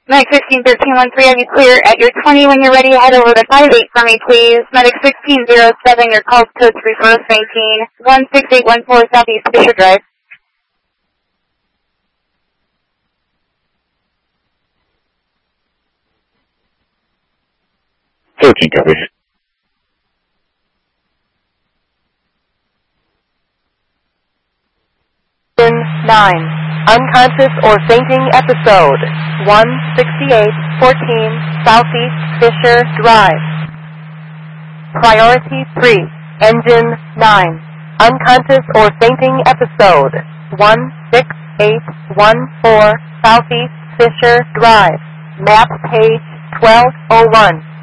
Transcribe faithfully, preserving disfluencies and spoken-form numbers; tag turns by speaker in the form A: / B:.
A: Medic sixteen thirteen one three, have you clear at your twenty. When you're ready, head over to five eight for me, please. Medic sixteen oh seven, your call code three first nineteen, one six eight one four Southeast Fisher Drive.
B: thirteen, copy.
C: nine. Unconscious or fainting episode. one sixty-eight fourteen Southeast Fisher Drive. Priority three. Engine nine. Unconscious or fainting episode. one six eight one four Southeast Fisher Drive. Map page twelve oh one.